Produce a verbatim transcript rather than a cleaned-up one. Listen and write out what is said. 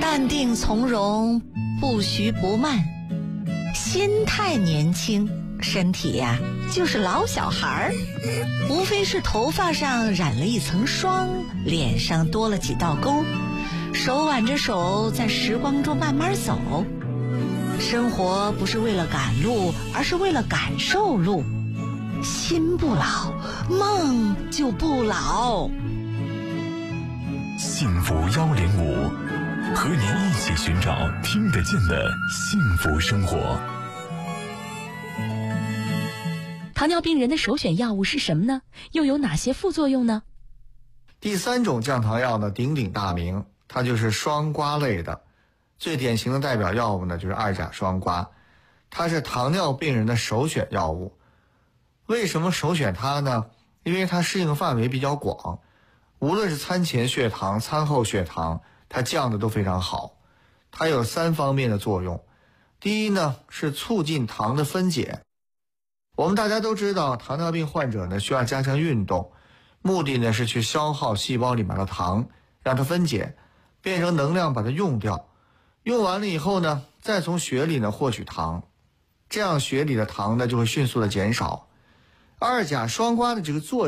淡定从容，不徐不慢，心态年轻，身体呀、啊、就是老小孩儿，无非是头发上染了一层霜，脸上多了几道沟，手挽着手在时光中慢慢走。生活不是为了赶路，而是为了感受路。心不老，梦就不老。 幸福幺零五，和您一起寻找听得见的幸福生活。 糖尿病人的首选药物是什么呢？又有哪些副作用呢？ 第三种降糖药呢，鼎鼎大名，它就是双胍类的。最典型的代表药物呢，就是二甲双胍，它是糖尿病人的首选药物。为什么首选它呢？因为它适应范围比较广，无论是餐前血糖、餐后血糖，它降的都非常好。它有三方面的作用。第一呢，是促进糖的分解。我们大家都知道，糖尿病患者呢需要加强运动，目的呢是去消耗细胞里面的糖，让它分解，变成能量把它用掉。用完了以后呢，再从血里呢获取糖，这样血里的糖呢就会迅速的减少。二甲双胍的这个作用